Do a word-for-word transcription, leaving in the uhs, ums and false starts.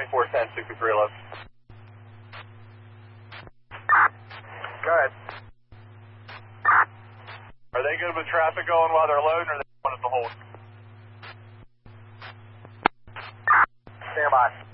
twenty-four ten, sixty-three eleven. Go ahead. Are they good with traffic going while they're loading, or are they want us to hold? Stand by.